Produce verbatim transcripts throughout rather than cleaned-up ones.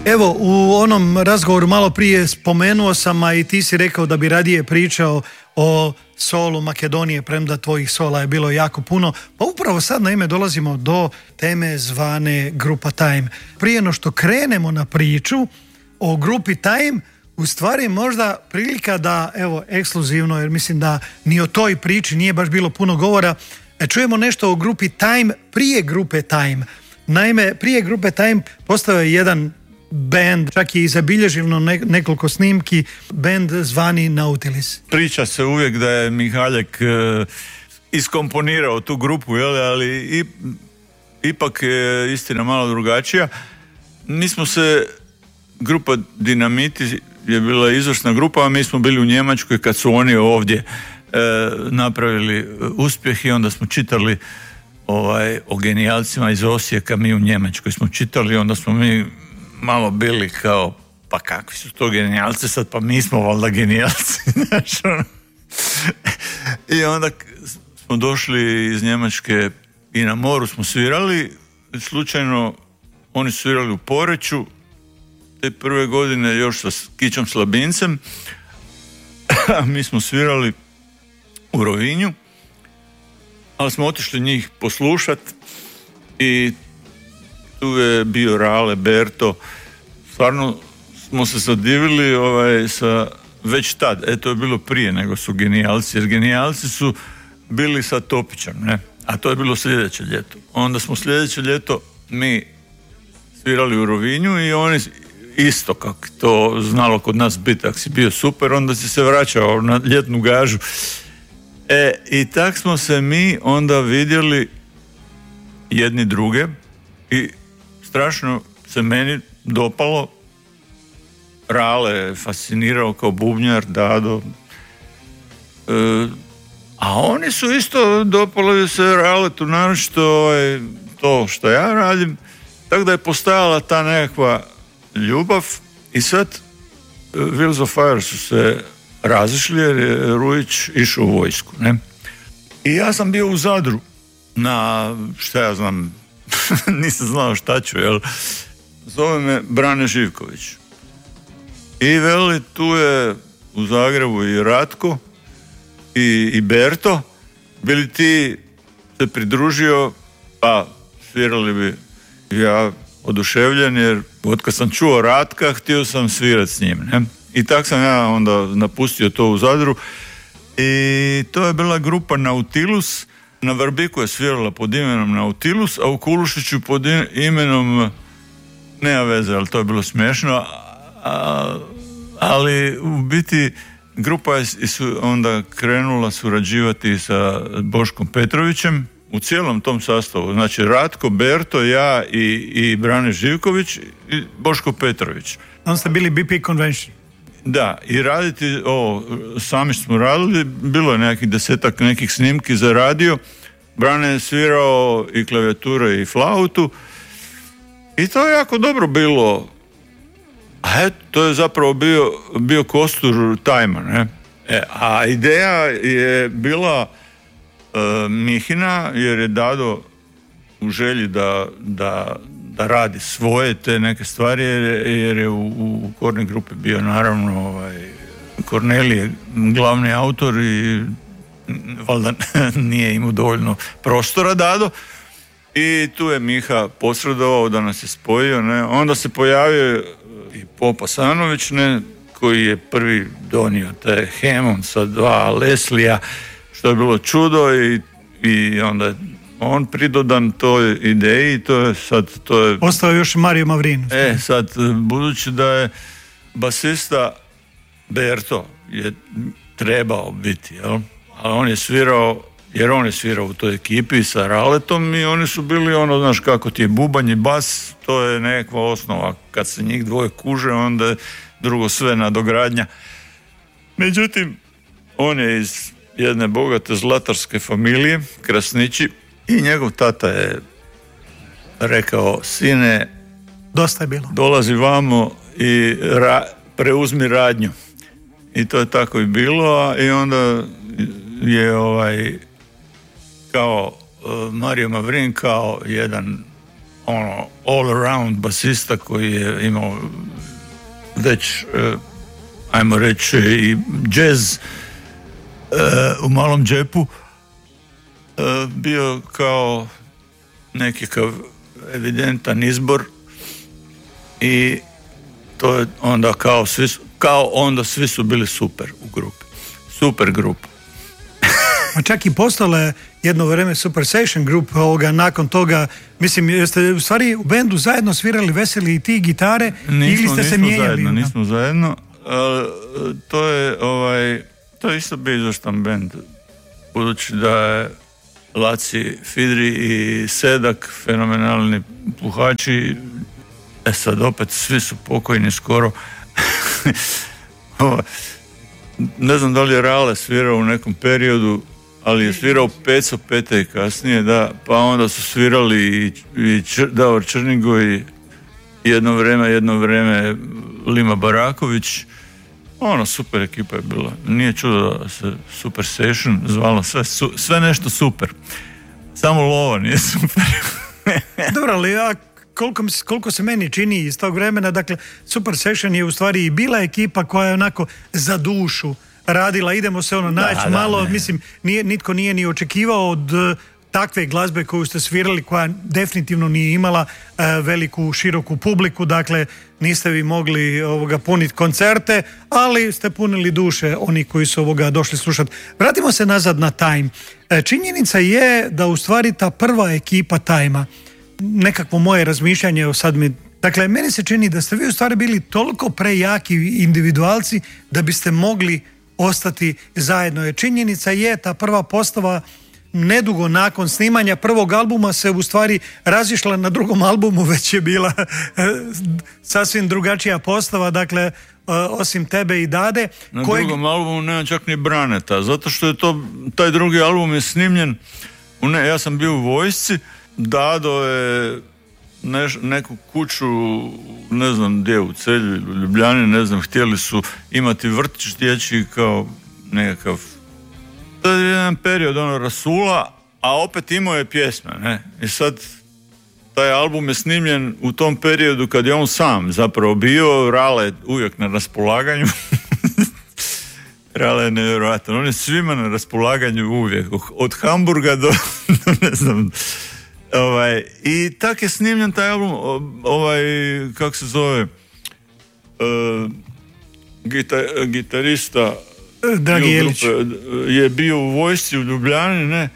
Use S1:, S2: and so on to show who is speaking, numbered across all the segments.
S1: Evo, u onom razgovoru malo prije spomenuo sam, a i ti si rekao da bi radije pričao o solu Makedonije, premda tvojih sola je bilo jako puno. Pa upravo sad naime dolazimo do teme zvane Grupa Time. Prije no što krenemo na priču o grupi Time, u stvari možda prilika da, evo, ekskluzivno, jer mislim da ni o toj priči nije baš bilo puno govora, čujemo nešto o grupi Time prije grupe Time. Naime, prije grupe Time postao je jedan band, čak je i zabilježeno nekoliko snimki, band zvani Nautilus.
S2: Priča se uvijek da je Mihaljek e, iskomponirao tu grupu, jel, ali i, ipak je istina malo drugačija. Mi smo se, grupa Dinamiti je bila izvršna grupa, a mi smo bili u Njemačkoj kad su oni ovdje e, napravili uspjeh i onda smo čitali ovaj, o genijalcima iz Osijeka, mi u Njemačkoj smo čitali, onda smo mi malo bili kao, pa kakvi su to genijalci sad, pa mi smo valjda genijalci. I onda smo došli iz Njemačke i na moru smo svirali, slučajno oni su svirali u Poreču, te prve godine još sa Kićom Slabincem, a mi smo svirali u Rovinju, ali smo otišli njih poslušat i tu je bio Rale, Berto, stvarno smo se zadivili ovaj, sa, već tad, eto je bilo prije nego su genijalci, jer genijalci su bili sa Topićem, ne? A to je bilo sljedeće ljeto. Onda smo sljedeće ljeto mi svirali u Rovinju i oni isto kako to znalo kod nas biti, ako si bio super, onda si se vraćao na ljetnu gažu. E, i tak smo se mi onda vidjeli jedni druge i strašno se meni dopalo. Rale je fascinirao kao bubnjar, Dado. E, a oni su isto dopalo se Raletu, naročito ovaj, to što ja radim. Tako da je postajala ta nekakva ljubav i sad Wheels of Fire su se razišli jer je Rujić išao u vojsku, ne? I ja sam bio u Zadru na, šta ja znam, nisam znao šta ću, jel? Zove me Brane Živković. I veli, tu je u Zagrebu i Ratko i, i Berto, bili ti se pridružio, pa svirali bi. Ja oduševljen, jer od kad sam čuo Ratka, htio sam svirati s njim, ne? I tak sam ja onda napustio to u Zadru i to je bila grupa Nautilus. Na Vrbiku je svirala pod imenom Nautilus, a u Kulušiću pod imenom, nema veze, ali to je bilo smiješno, a, ali u biti grupa je su onda krenula surađivati sa Boškom Petrovićem u cijelom tom sastavu. Znači Ratko, Berto, ja i, i Brane Živković i Boško Petrović.
S1: Onda ste bili B P Convention.
S2: Da, i raditi ovo, sami smo radili, bilo je nekih desetak nekih snimki za radio. Brane je svirao i klavijature i flautu i to je jako dobro bilo. A eto, to je zapravo bio, bio kostur Tajma, ne? E, a ideja je bila e, Mihina, jer je Dado u želji da, da, da radi svoje te neke stvari, jer, jer je u, u Korni grupi bio naravno ovaj, Kornelije glavni autor i valjda nije imao dovoljno prostora Dado i tu je Miha posredovao da nas je spojio, ne? Onda se pojavio i Popa Sanović, ne? Koji je prvi donio taj Hammond sa dva Leslija, što je bilo čudo i, i onda je on pridodan toj ideji, to je sad to je...
S1: Ostao još Mario Mavrinu.
S2: E, sad, budući da je basista Berto je trebao biti, jel? Ali on je svirao, jer on je svirao u toj ekipi sa Raletom i oni su bili ono, znaš kako ti je bubanj i bas, to je nekakva osnova. Kad se njih dvoje kuže, onda je drugo sve nadogradnja. Međutim, on je iz jedne bogate zlatarske familije, Krasnići, i njegov tata je rekao, sine,
S1: dosta je bilo.
S2: Dolazi vamo i ra- preuzmi radnju. I to je tako i bilo, i onda je ovaj kao uh, Mario Mavrin kao jedan ono all around basista koji je imao već uh, ajmo reći i jazz uh, u malom džepu, uh, bio kao nekakav evidentan izbor i to je onda kao svi su, kao onda svi su bili super u grupi. Super grupa.
S1: A čak i postala je jedno vrijeme Super Session Group ovoga, nakon toga, mislim, jeste u stvari u bendu zajedno svirali Veseli i ti gitare
S2: nismo,
S1: ili ste se
S2: nismo
S1: mijenjali?
S2: Zajedno, nismo zajedno, ali to je ovaj, to je isto bio izvrstan bend, budući da je Laci, Fidri i Sedak fenomenalni puhači. E sad opet svi su pokojni skoro. Ne znam da li je Rale svirao u nekom periodu, ali je svirao Peco Pete kasnije, da, pa onda su svirali i, i Čr, Davor Črnigoj, jedno vrijeme, jedno vrijeme Lima Baraković. Ono, super ekipa je bila. Nije čudo da se Super Session zvalo sve, su, sve nešto super. Samo lova nije super.
S1: Dobro, ali ja, koliko, koliko se meni čini iz tog vremena, dakle, Super Session je u stvari i bila ekipa koja je onako za dušu radila, idemo se ono naći da, malo, da, mislim, nije, nitko nije ni očekivao od takve glazbe koju ste svirali, koja definitivno nije imala e, veliku, široku publiku, dakle niste vi mogli ovoga puniti koncerte, ali ste punili duše oni koji su ovoga došli slušati. Vratimo se nazad na Time. E, činjenica je da u stvari ta prva ekipa Time-a, nekakvo moje razmišljanje, evo sad mi, dakle meni se čini da ste vi u stvari bili toliko prejaki individualci da biste mogli ostati zajedno. Je činjenica je ta prva postava nedugo nakon snimanja prvog albuma se u stvari razišla, na drugom albumu već je bila sasvim drugačija postava, dakle osim tebe i Dade.
S2: Na
S1: kojeg...
S2: drugom albumu nema čak ni Braneta, zato što je to, taj drugi album je snimljen, ne, ja sam bio u vojsci, Dado je neš, neku kuću, ne znam gdje, u Celju ili u Ljubljani, ne znam, htjeli su imati vrtić dječji kao nekakav. To je jedan period ono rasula, a opet imao je pjesme, ne? I sad taj album je snimljen u tom periodu kad je on sam zapravo bio, Rale je uvijek na raspolaganju. Rale je nevjerojatan, on je svima na raspolaganju uvijek, od Hamburga do, do ne znam, ovaj, i tak je snimljen taj album, ovaj, kako se zove, uh, gita, gitarista
S1: Dragi Jelić
S2: je bio u vojsci u Ljubljani, ne?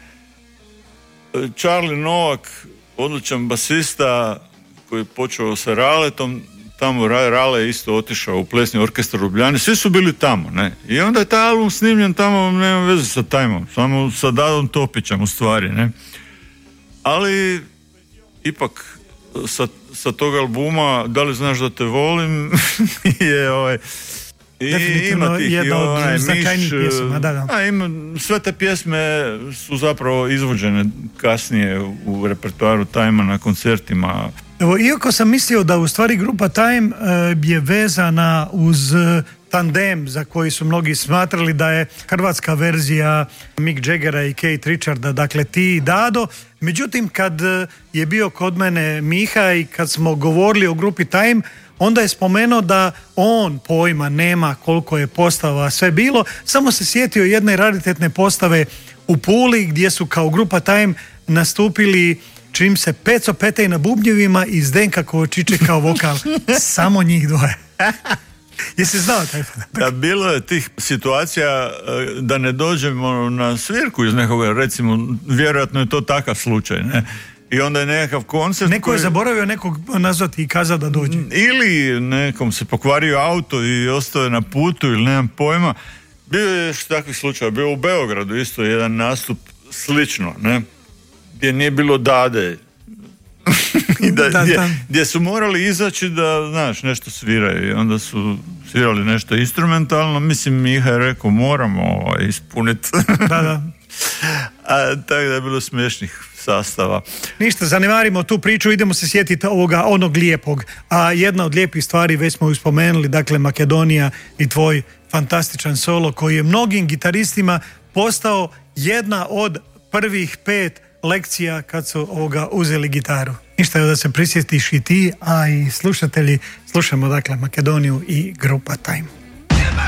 S2: Charlie Novak, odličan basista koji je počeo sa Raletom, tamo Rale je isto otišao u plesni orkestar u Ljubljani, svi su bili tamo, ne? I onda je taj album snimljen tamo, nema veze sa Time-om, samo sa Dadom Topićem u stvari, ne? Ali ipak sa, sa tog albuma Da li znaš da te volim je ovaj
S1: definitivno jedna od značajnijih pjesma, da, da.
S2: A, ima, sve te pjesme su zapravo izvođene kasnije u repertoaru Time-a na koncertima.
S1: Evo, iako sam mislio da u stvari grupa Time uh, je vezana uz uh, tandem za koji su mnogi smatrali da je hrvatska verzija Mick Jaggera i Keith Richarda, dakle ti i Dado. Međutim, kad uh, je bio kod mene Miha i kad smo govorili o grupi Time, onda je spomenuo da on pojma nema koliko je postava sve bilo, samo se sjetio jedne raritetne postave u Puli gdje su kao grupa Time nastupili, čim se Peco Petej na bubnjevima i Zdenka Kovačiće kao vokal. Samo njih dvoje. Jesi znao taj podatak?
S2: Da, bilo je tih situacija da ne dođemo na svirku iz nekoga, recimo, vjerojatno je to takav slučaj, ne? I onda je nekakav koncert...
S1: Neko je koji... zaboravio nekog nazvati i kazao da dođe.
S2: Ili nekom se pokvario auto i ostao je na putu ili nemam pojma. Bio je još takvih slučaja. Bio u Beogradu isto jedan nastup slično, ne? Gdje nije bilo Dade. I da, da, gdje, gdje su morali izaći da, znaš, nešto sviraju. I onda su svirali nešto instrumentalno. Mislim, Miha je rekao, moramo ovaj, ispuniti.
S1: Da, da.
S2: A tako da je bilo smiješnih sastava.
S1: Ništa, zanemarimo tu priču, idemo se sjetiti ovoga onog lijepog. A jedna od lijepih stvari, već smo ju spomenuli, dakle Makedonija i tvoj fantastičan solo koji je mnogim gitaristima postao jedna od prvih pet lekcija kad su ovoga uzeli gitaru. Ništa je da se prisjetiš i ti, a i slušatelji. Slušamo dakle Makedoniju i grupa Time.